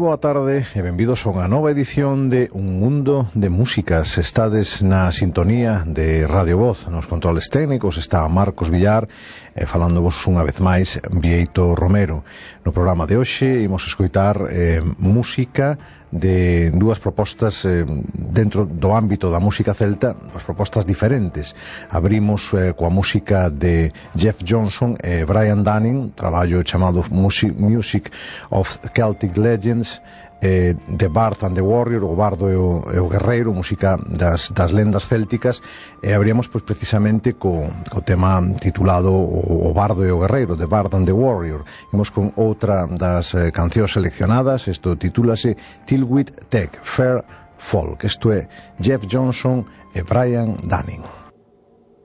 boa tarde e benvidos a unha nova edición de Un Mundo de Músicas. Estades na sintonía de Radio Voz. Nos controles técnicos está Marcos Villar e falándovos unha vez máis Bieito Romero. No programa de hoxe imos escoitar música de dúas propostas dentro do ámbito da música celta, dúas propostas diferentes. Abrimos coa música de Jeff Johnson e Brian Dunning, traballo chamado Music of Celtic Legends, The Bard and the Warrior, o bardo e o guerreiro, música das lendas célticas, e abríamos pois precisamente co tema titulado o bardo e o guerreiro, The Bard and the Warrior. Imos con outra das cancións seleccionadas, isto titúlase Tilwyth Teg, Fair Folk. Isto é Jeff Johnson e Brian Dunning.